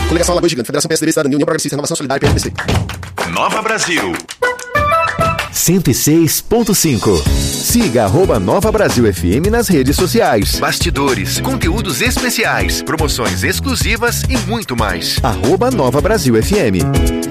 Coligação Alagoas Gigante, Federação PSDB, Cidadania, União Progressista, Renovação Solidária, PSDC. Nova Brasil 106.5. Siga @Nova Brasil FM nas redes sociais. Bastidores, conteúdos especiais, promoções exclusivas e muito mais. @Nova Brasil FM.